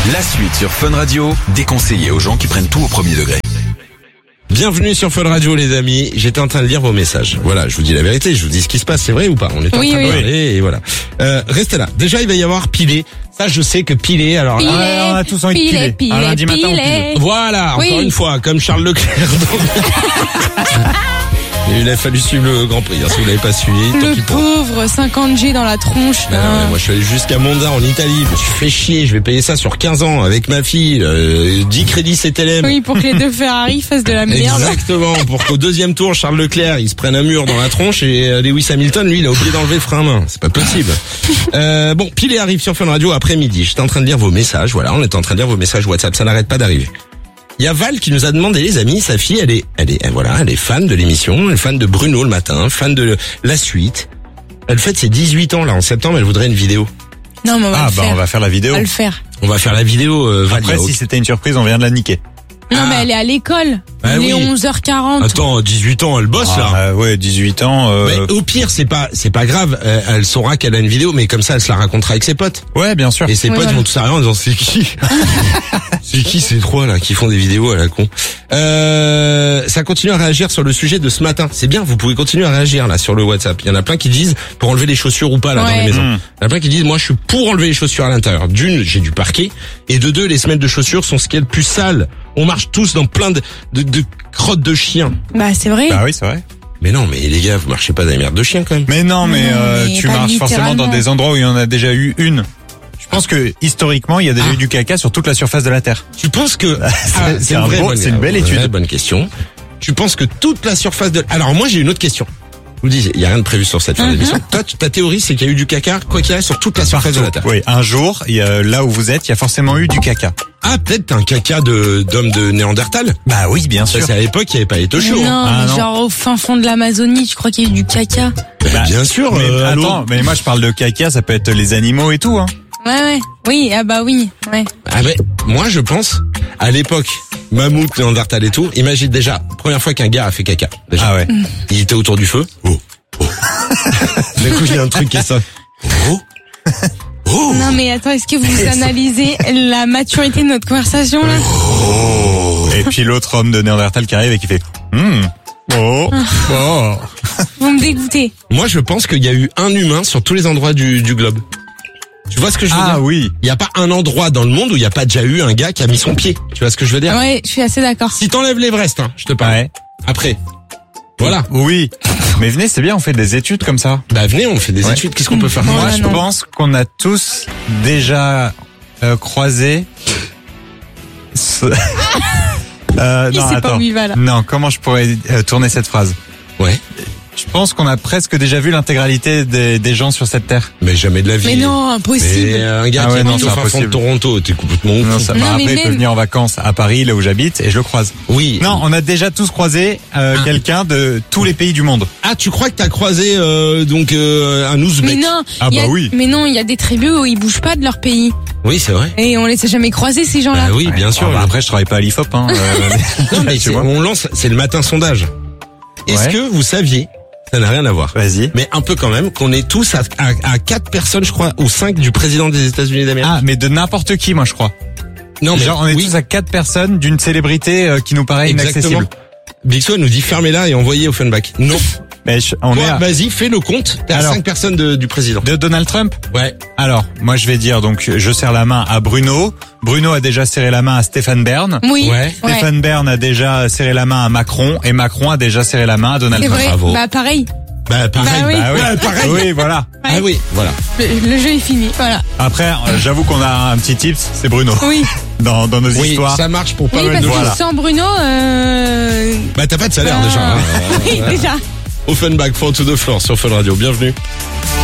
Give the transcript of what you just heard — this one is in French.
La suite sur Fun Radio, déconseillé aux gens qui prennent tout au premier degré. Bienvenue sur Fun Radio les amis, j'étais en train de lire vos messages. Voilà, je vous dis la vérité, je vous dis ce qui se passe, c'est vrai ou pas? On est en train de parler et voilà. Restez là. Déjà il va y avoir Pilé. Ça je sais que Pilé, alors Pilé, là, on a tous envie de piler. Un lundi matin on pile. Voilà, encore une fois, comme Charles Leclerc. Il a fallu suivre le Grand Prix, si vous l'avez pas suivi, tant pis Le pour. pauvre, 50G dans la tronche. Non, moi je suis allé jusqu'à Monza en Italie, je me suis fait chier, je vais payer ça sur 15 ans avec ma fille, 10 crédits CTLM. Oui, pour que les deux Ferrari fassent de la merde. Exactement, pour qu'au deuxième tour, Charles Leclerc, il se prenne un mur dans la tronche et Lewis Hamilton, lui, il a oublié d'enlever le frein à main. C'est pas possible. Bon, Pilé arrive sur Fun Radio après-midi. J'étais en train de lire vos messages, voilà, on était en train de lire vos messages WhatsApp, ça n'arrête pas d'arriver. Il y a Val qui nous a demandé, les amis, sa fille, elle est fan de l'émission, elle est fan de Bruno le matin, fan de la suite. Elle fête ses 18 ans, là, en septembre, elle voudrait une vidéo. Non, mais on va le faire. On va faire la vidéo. On va le faire. On va faire la vidéo, Val. Après, si c'était une surprise, on vient de la niquer. Non, mais elle est à l'école. Bah il est oui. 11h40. Attends, 18 ans, elle bosse, là. Ouais, 18 ans. Mais au pire, c'est pas grave. Elle saura qu'elle a une vidéo, mais comme ça, elle se la racontera avec ses potes. Ouais, bien sûr. Et ses potes vont tous arriver en disant c'est qui c'est qui ces trois là qui font des vidéos à la con. Ça continue à réagir sur le sujet de ce matin. C'est bien, vous pouvez continuer à réagir là sur le WhatsApp. Il y en a plein qui disent pour enlever les chaussures ou pas là dans les maisons. Il y en a plein qui disent moi je suis pour enlever les chaussures à l'intérieur. D'une, j'ai du parquet, et de deux, les semelles de chaussures sont ce qui est le plus sale. On marche tous dans plein de crottes de chiens. Bah, c'est vrai. Bah oui, c'est vrai. Mais non, mais les gars, vous marchez pas dans les merdes de chiens quand même. Mais non, mais mais tu pas marches forcément dans des endroits où il y en a déjà eu une. Je pense que historiquement, il y a déjà eu du caca sur toute la surface de la Terre. Tu penses que c'est une belle étude. Vraie bonne question. Tu penses que toute la surface de... Alors moi j'ai une autre question. Je vous dis, il y a rien de prévu sur cette fin d'émission. Toi, ta théorie, c'est qu'il y a eu du caca, quoi qu'il y ait, sur toute la surface de la Terre. Oui, un jour, là où vous êtes, il y a forcément eu du caca. Ah, peut-être un caca d'homme de Néandertal. Bah oui, bien sûr. C'est à l'époque, il n'y avait pas les tochos. Non, mais genre au fin fond de l'Amazonie, tu crois qu'il y a eu du caca? Bien sûr. Mais attends, mais moi je parle de caca, ça peut être les animaux et tout, hein. Ouais. Oui, ah bah oui, ouais. Ah ben, moi je pense, à l'époque, mammouth, Néandertal et tout, imagine déjà, première fois qu'un gars a fait caca. Déjà. Ah ouais. Il était autour du feu. Oh. D'un coup, il y a un truc qui sonne. Non mais attends, est-ce que vous analysez la maturité de notre conversation là? Et puis l'autre homme de Néandertal qui arrive et qui fait Oh. Vous me dégoûtez. Moi, je pense qu'il y a eu un humain sur tous les endroits du globe. Tu vois ce que je veux dire? Ah oui. Il n'y a pas un endroit dans le monde où il n'y a pas déjà eu un gars qui a mis son pied. Tu vois ce que je veux dire? Ouais, je suis assez d'accord. Si t'enlèves l'Everest, je te parle. Ouais. Après. Voilà. Oui. Mais venez, c'est bien, on fait des études comme ça. Bah venez, on fait des études. Qu'est-ce qu'on peut faire? Moi, je non. pense qu'on a tous déjà croisé. Il sait pas où il va là. Non, comment je pourrais tourner cette phrase? Ouais. Je pense qu'on a presque déjà vu l'intégralité des gens sur cette terre. Mais jamais de la vie. Mais non, impossible. Mais un gars qui habite au fin fond de Toronto, t'es complètement ouf. Non, ça, Non, après, mais il peut même- venir en vacances à Paris, là où j'habite, et je le croise. Oui. Non, on a déjà tous croisé quelqu'un de tous les pays du monde. Ah, tu crois que t'as croisé un Ouzbek? Mais non, Ah il y a, bah oui. mais non, il y a des tribus où ils bougent pas de leur pays. Oui, c'est vrai. Et on les a jamais croisés ces gens-là. Bah oui, bien sûr. Bah, après, je travaille pas à l'IFOP. Hein, Non, mais tu vois. on lance, c'est le matin sondage. Est-ce Ouais. que vous saviez, ça n'a rien à voir, Vas-y. mais un peu quand même, qu'on est tous à 4 personnes, je crois, ou 5 du président des États-Unis d'Amérique? Ah, mais de n'importe qui, moi, je crois. non, mais Genre, on est tous à 4 personnes d'une célébrité qui nous paraît inaccessible. Bixo nous dit fermez-la et envoyez au Funback. Non. Mais on est à... Vas-y, fais le compte. T'es à Alors. 5 personnes du président. de Donald Trump. Ouais. Alors, moi, je vais dire, donc, je serre la main à Bruno. Bruno a déjà serré la main à Stéphane Bern. Oui. Ouais. Stéphane Bern a déjà serré la main à Macron. Et Macron a déjà serré la main à Donald C'est Trump. vrai. Bravo. Bah pareil. Bah pareil. Bah oui. Ah oui. Ouais, pareil. Oui, voilà. Ah oui, voilà. Le jeu est fini. Voilà. Après, j'avoue qu'on a un petit tips, c'est Bruno. Oui. Dans nos Oui, histoires. ça marche pour pas Oui, mal parce de que choses. sans Bruno, Bah t'as pas de salaire déjà. Hein. oui, déjà. Au Funback, Fall to the Floor sur Fun Radio. Bienvenue.